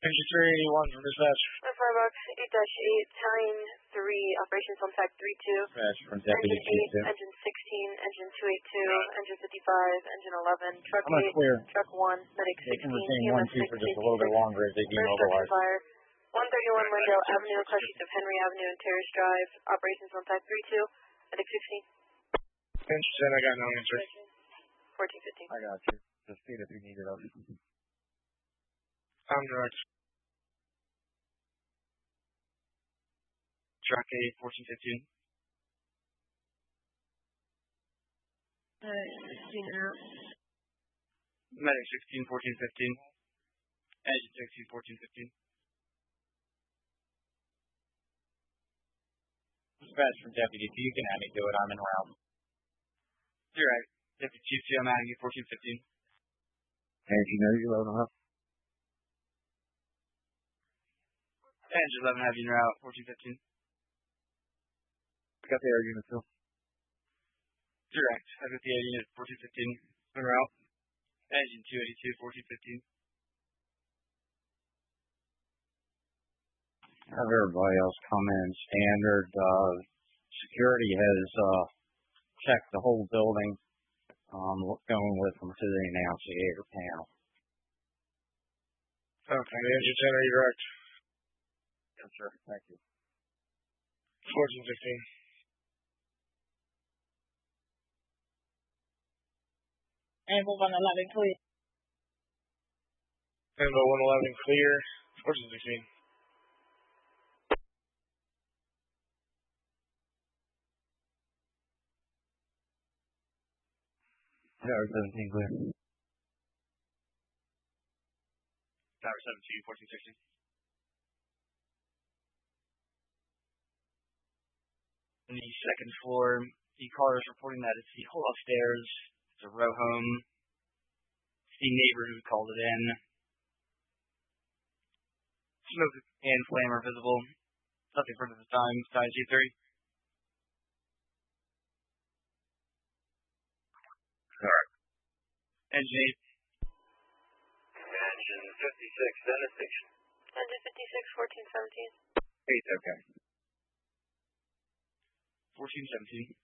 Engine 381 from dispatch. Firebox 8-8, Italian 3, operations on tag 3-2. Dispatch from Deputy Chief 2. Engine 16, engine 282, engine 55, engine 11, truck 8, truck 1, medic 16, they can retain 1-2 for just a little bit longer as they demobilize. Fire. 131 Lindale Avenue, east of Henry Avenue and Terrace Drive, operations on tag 3-2, medic 16. Engine 10, I got no answer. 1415. I got you. Just feed if you need it. I'm direct. Truck 8, 1415. 16 out. Medic 16, 1415. Engine 16, 1415. Dispatch from Deputy Chief, you can have me do it. I'm en route. You're right. Deputy Chief, I'm at you, 1415. And you know you're loading up. Engine 11, have you en route, 1415. I got the air unit too. Direct. I got the air unit, 1415. En route. Engine 282, 1415. Have everybody else come in standard. Security has checked the whole building. Going with them to the annunciator panel. Okay, engine 10, are you direct? Yes, sir. Thank you. 1415. Anvil 111 clear. Anvil 111 clear. 1416. Tower 17 clear. Tower 17, 1416. On the second floor, the caller is reporting that it's the whole upstairs. It's a row home. It's the neighbor who called it in. Smoke and flame are visible. Nothing further this time. Size G3. Alright. Engine 8. Engine 56, Dennis Station. Engine 56, 1417. 8, okay. 1417.